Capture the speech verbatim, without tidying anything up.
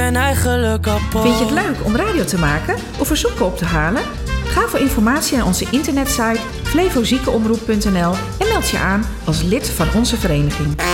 ben eigenlijk kapot. Vind je het leuk om radio te maken of verzoeken op te halen? Ga voor informatie naar onze internetsite flevoziekenomroep punt n l en meld je aan als lid van onze vereniging.